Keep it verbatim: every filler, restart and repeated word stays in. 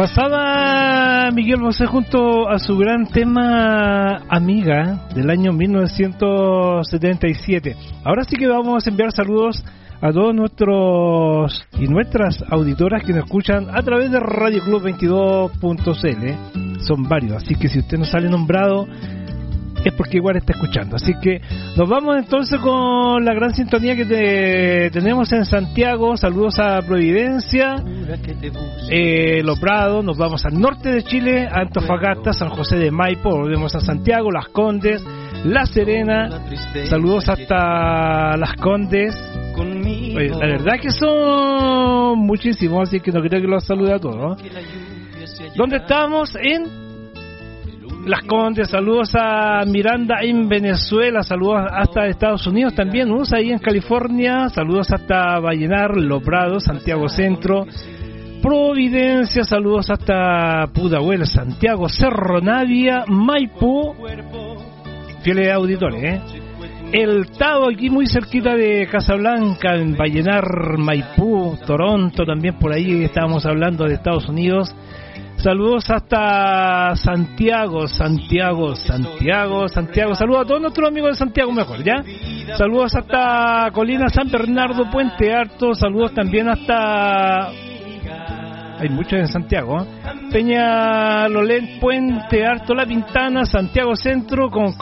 Pasaba Miguel Bosé junto a su gran tema Amiga del año mil novecientos setenta y siete. Ahora sí que vamos a enviar saludos a todos nuestros y nuestras auditoras que nos escuchan a través de Radio Club veintidós punto c l. Son varios, así que si usted no sale nombrado es porque igual está escuchando. Así que nos vamos entonces con la gran sintonía que te, tenemos en Santiago. Saludos a Providencia, eh, Los Prados. Nos vamos al norte de Chile, a Antofagasta, San José de Maipo. Volvemos a Santiago, Las Condes, La Serena. Saludos hasta Las Condes. Oye, la verdad que son muchísimos, así que no creo que los salude a todos, ¿no? ¿Dónde estamos? En Las Condes. Saludos a Miranda en Venezuela, saludos hasta Estados Unidos también, unos ahí en California, saludos hasta Vallenar, Los Prados, Santiago Centro, Providencia, saludos hasta Pudahuel, Santiago, Cerro Navia, Maipú, fieles auditores, ¿eh? El Tavo, aquí muy cerquita de Casablanca, en Vallenar, Maipú, Toronto, también por ahí estábamos hablando de Estados Unidos. Saludos hasta Santiago, Santiago, Santiago, Santiago. Saludos a todos nuestros amigos de Santiago mejor, ¿ya? Saludos hasta Colina San Bernardo, Puente Alto. Saludos también hasta... Hay muchos en Santiago, ¿eh? Peñalolén, Puente Alto, La Pintana, Santiago Centro, con